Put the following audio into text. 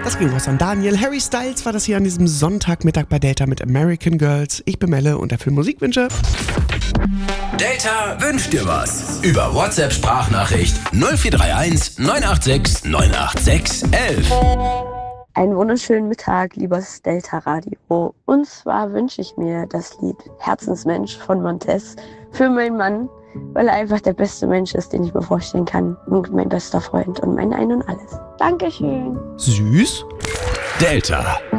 Das ging raus an Daniel. Harry Styles war das hier an diesem Sonntagmittag bei Delta mit American Girls. Ich bin Melle und erfülle Musikwünsche. Delta wünscht dir was. Über WhatsApp-Sprachnachricht 0431 986 986 11. Einen wunderschönen Mittag, liebes Delta-Radio. Und zwar wünsche ich mir das Lied Herzensmensch von Montez für meinen Mann, weil er einfach der beste Mensch ist, den ich mir vorstellen kann. Und mein bester Freund und mein Ein und Alles. Dankeschön. Süß. Delta.